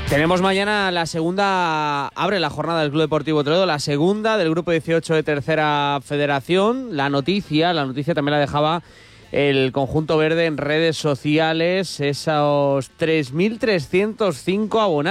Tenemos mañana la segunda, abre la jornada del Club Deportivo Toledo, la segunda del Grupo 18 de Tercera Federación. La noticia también la dejaba el conjunto verde en redes sociales, esos 3.305 abonados.